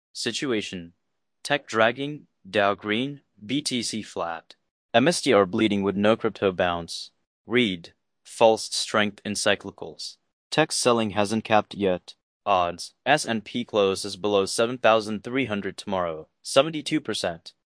Situation: Tech dragging, Dow green, BTC flat. MSTR bleeding with no crypto bounce. Read: False strength in cyclicals. Tech selling hasn't capped yet. Odds: S&P closes below 7,300 tomorrow, 72%.